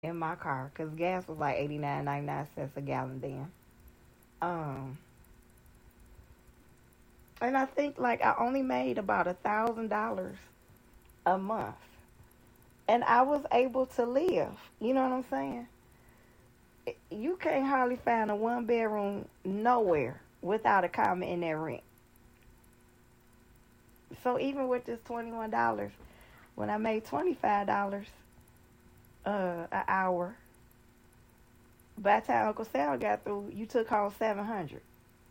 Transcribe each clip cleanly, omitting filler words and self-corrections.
in my car because gas was like 89.99 cents a gallon then. Um, and I think like I only made about $1,000 a month, and I was able to live. You know what I'm saying? You can't hardly find a one bedroom nowhere without a comment in that rent. So even with this $21, when I made $25 an hour, by the time Uncle Sam got through, you took home 700.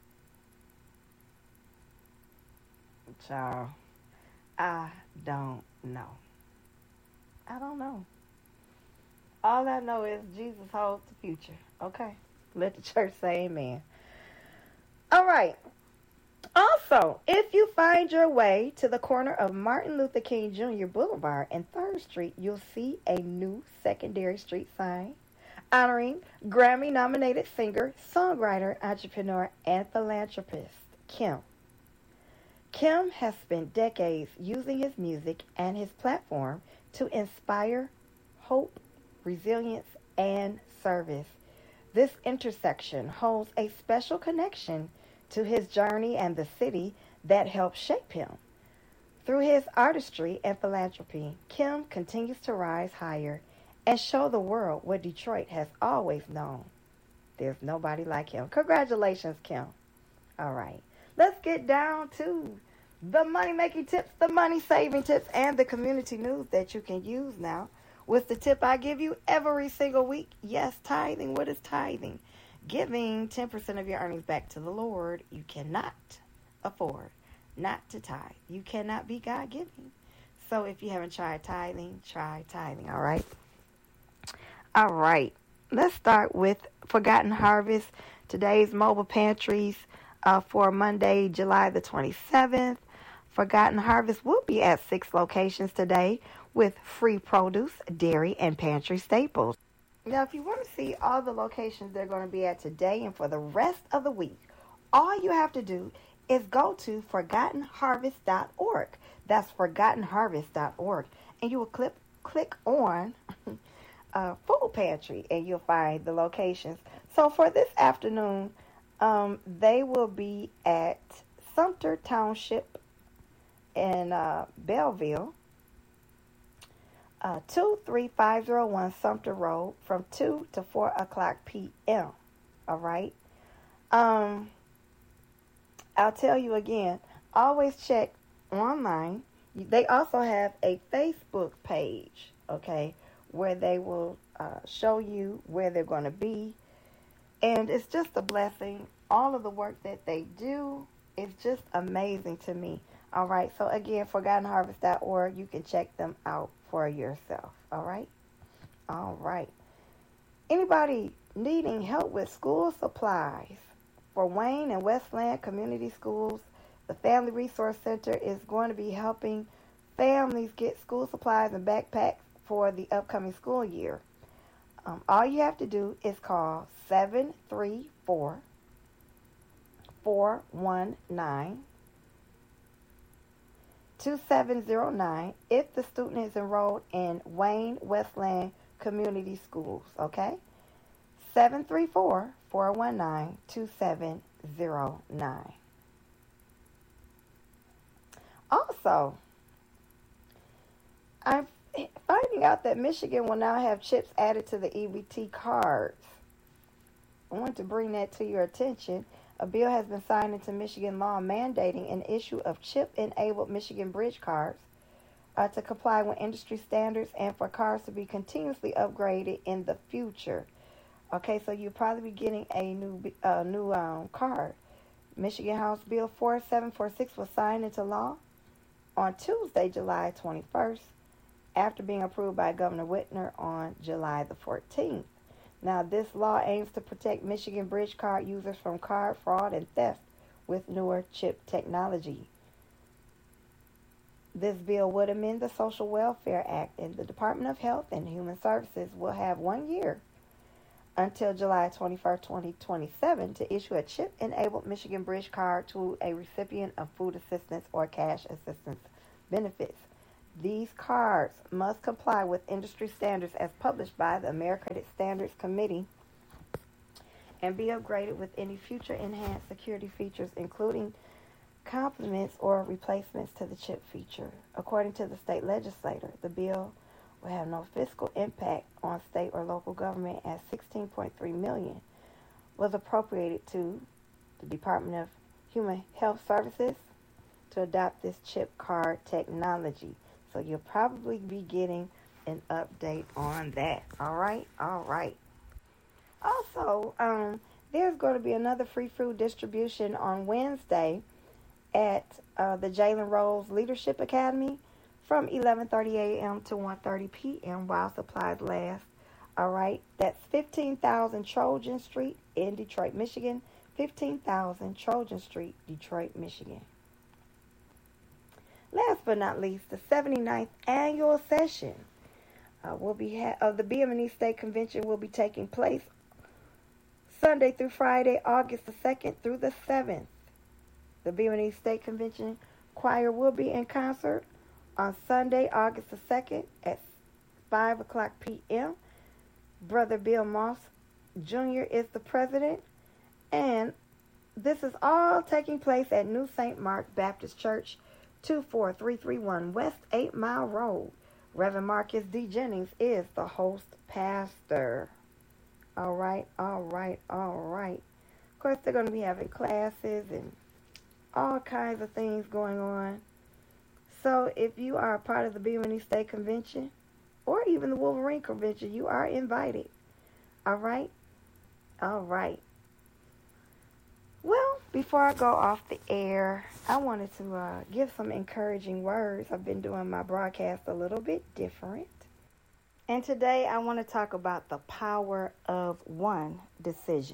Child, I don't know. I don't know. All I know is Jesus holds the future. Okay, let the church say amen. All right. Also, if you find your way to the corner of Martin Luther King Jr. Boulevard and 3rd Street, you'll see a new secondary street sign honoring Grammy nominated singer, songwriter, entrepreneur, and philanthropist Kim. Kim has spent decades using his music and his platform to inspire hope, resilience, and service. This intersection holds a special connection to his journey and the city that helped shape him. Through his artistry and philanthropy, Kim continues to rise higher and show the world what Detroit has always known. There's nobody like him. Congratulations, Kim. All right. Let's get down to the money making tips, the money saving tips, and the community news that you can use now. With the tip I give you every single week. Yes, tithing. What is tithing? Giving 10% of your earnings back to the Lord. You cannot afford not to tithe. You cannot be God giving. So if you haven't tried tithing, try tithing. All right. All right. Let's start with Forgotten Harvest. Today's mobile pantries for Monday, July the 27th. Forgotten Harvest will be at 6 locations today with free produce, dairy, and pantry staples. Now, if you want to see all the locations they're going to be at today and for the rest of the week, all you have to do is go to ForgottenHarvest.org. That's ForgottenHarvest.org. And you will click on Food Pantry and you'll find the locations. So for this afternoon, they will be at Sumter Township in Belleville, 23501 Sumter Road from 2 to 4 o'clock p.m. All right. I'll tell you again, always check online. They also have a Facebook page, okay, where they will show you where they're going to be. And it's just a blessing. All of the work that they do is just amazing to me. All right. So again, ForgottenHarvest.org. You can check them out for yourself. All right. All right. Anybody needing help with school supplies for Wayne and Westland Community Schools, the Family Resource Center is going to be helping families get school supplies and backpacks for the upcoming school year. All you have to do is call 734-419-2709 if the student is enrolled in Wayne Westland Community Schools, okay? 734-419-2709. Also, I'm finding out that Michigan will now have chips added to the EBT cards. I want to bring that to your attention. A bill has been signed into Michigan law mandating an issue of chip-enabled Michigan bridge cards to comply with industry standards and for cars to be continuously upgraded in the future. Okay, so you'll probably be getting a new card. Michigan House Bill 4746 was signed into law on Tuesday, July 21st, after being approved by Governor Whitmer on July the 14th. Now, this law aims to protect Michigan bridge card users from card fraud and theft with newer chip technology. This bill would amend the Social Welfare Act, and the Department of Health and Human Services will have 1 year until July 21st, 2027 to issue a chip-enabled Michigan bridge card to a recipient of food assistance or cash assistance benefits. These cards must comply with industry standards as published by the American Credit Standards Committee and be upgraded with any future enhanced security features, including complements or replacements to the chip feature. According to the state legislator, the bill will have no fiscal impact on state or local government, as $16.3 million was appropriated to the Department of Human Health Services to adopt this chip card technology. So you'll probably be getting an update on that. All right. Also, there's going to be another free food distribution on Wednesday at the Jalen Rose Leadership Academy from 11:30 a.m. to 1:30 p.m. while supplies last. All right. That's 15,000 Trojan Street in Detroit, Michigan. 15,000 Trojan Street, Detroit, Michigan. Last but not least, the 79th annual session of the BM&E State Convention will be taking place Sunday through Friday, August the 2nd through the 7th. The BM&E State Convention Choir will be in concert on Sunday, August the 2nd at 5 o'clock p.m. Brother Bill Moss Jr. is the president, and this is all taking place at New St. Mark Baptist Church, 24331 West 8 Mile Road. Reverend Marcus D. Jennings is the host pastor. All right. Of course, they're going to be having classes and all kinds of things going on. So if you are a part of the BM&E State Convention or even the Wolverine Convention, you are invited. All right. Well, before I go off the air, I wanted to give some encouraging words. I've been doing my broadcast a little bit different. And today I want to talk about the power of one decision.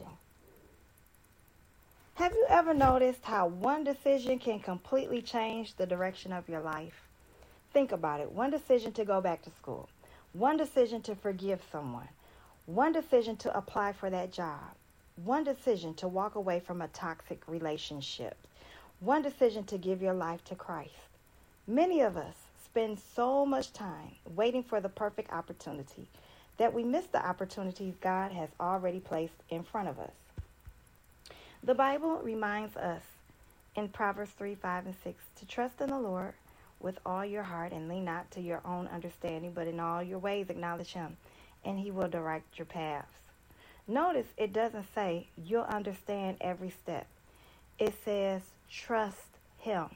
Have you ever noticed how one decision can completely change the direction of your life? Think about it. One decision to go back to school. One decision to forgive someone. One decision to apply for that job. One decision to walk away from a toxic relationship. One decision to give your life to Christ. Many of us spend so much time waiting for the perfect opportunity that we miss the opportunities God has already placed in front of us. The Bible reminds us in Proverbs 3:5-6 to trust in the Lord with all your heart and lean not to your own understanding, but in all your ways acknowledge Him, and He will direct your paths. Notice it doesn't say you'll understand every step. It says trust Him.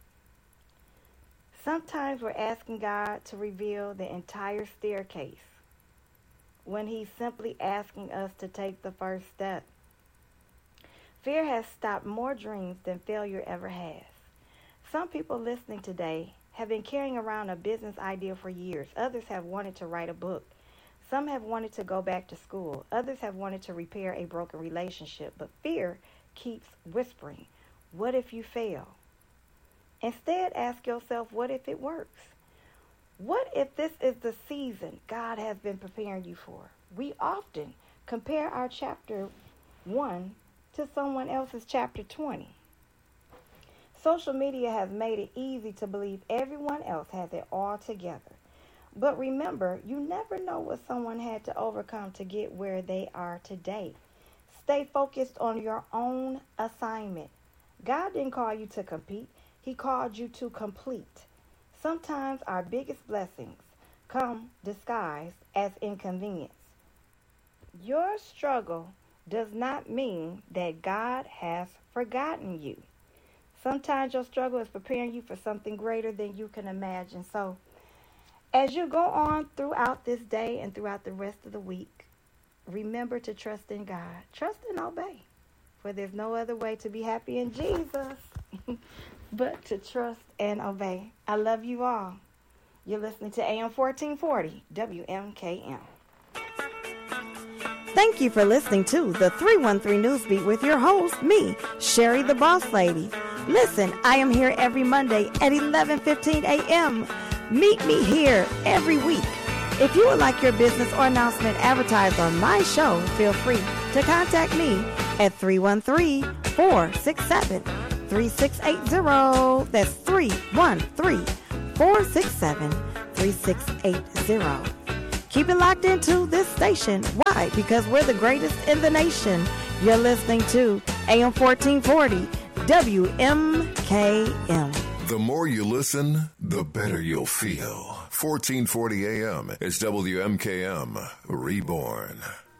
Sometimes we're asking God to reveal the entire staircase when He's simply asking us to take the first step. Fear has stopped more dreams than failure ever has. Some people listening today have been carrying around a business idea for years. Others have wanted to write a book. Some have wanted to go back to school. Others have wanted to repair a broken relationship. But fear keeps whispering, what if you fail? Instead, ask yourself, what if it works? What if this is the season God has been preparing you for? We often compare our chapter 1 to someone else's chapter 20. Social media has made it easy to believe everyone else has it all together. But remember, you never know what someone had to overcome to get where they are today. Stay focused on your own assignment. God didn't call you to compete. He called you to complete. Sometimes our biggest blessings come disguised as inconvenience. Your struggle does not mean that God has forgotten you. Sometimes your struggle is preparing you for something greater than you can imagine. So, as you go on throughout this day and throughout the rest of the week, remember to trust in God. Trust and obey. For there's no other way to be happy in Jesus but to trust and obey. I love you all. You're listening to AM 1440 WMKM. Thank you for listening to the 313 Newsbeat with your host, me, Sherry the Boss Lady. Listen, I am here every Monday at 11:15 a.m. Meet me here every week. If you would like your business or announcement advertised on my show, feel free to contact me at 313-467-3680. That's 313 467-3680. Keep it locked into this station. Why? Because we're the greatest in the nation. You're listening to AM 1440 WMKM. The more you listen, the better you'll feel. 1440 AM is WMKM Reborn.